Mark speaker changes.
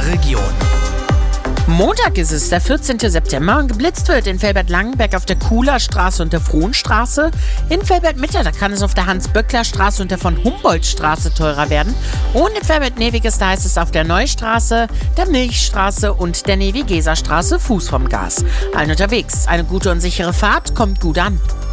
Speaker 1: Region.
Speaker 2: Montag ist es, der 14. September, und geblitzt wird in Velbert-Langenberg auf der Kuhlerstraße und der Frohnstraße. In Velbert-Mitte, da kann es auf der Hans-Böckler-Straße und der von Humboldt-Straße teurer werden. Und in Velbert-Neviges, da heißt es auf der Neustraße, der Milchstraße und der Nevigeser Straße Fuß vom Gas. Allen unterwegs, eine gute und sichere Fahrt, kommt gut an.